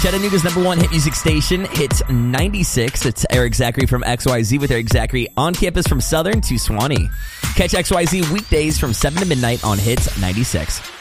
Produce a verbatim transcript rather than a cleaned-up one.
Chattanooga's number one hit music station, Hits ninety-six. It's Eric Zachary from X Y Z with Eric Zachary on campus from Southern to Swanee. Catch X Y Z weekdays from seven to midnight on Hits ninety-six.